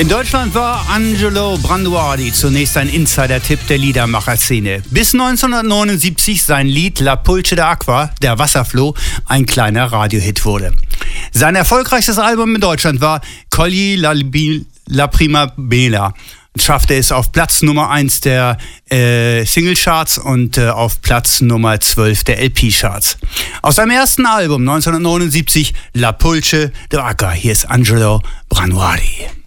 In Deutschland war Angelo Branduardi zunächst ein Insider-Tipp der Liedermacher-Szene. Bis 1979 sein Lied La Pulce d'Acqua, der Wasserfloh, ein kleiner Radiohit wurde. Sein erfolgreichstes Album in Deutschland war Cogli la Primavera. Schaffte es auf Platz Nummer 1 der Singlecharts und auf Platz Nummer 12 der LP-Charts. Aus seinem ersten Album 1979, La Pulce d'Acqua, hier ist Angelo Branduardi.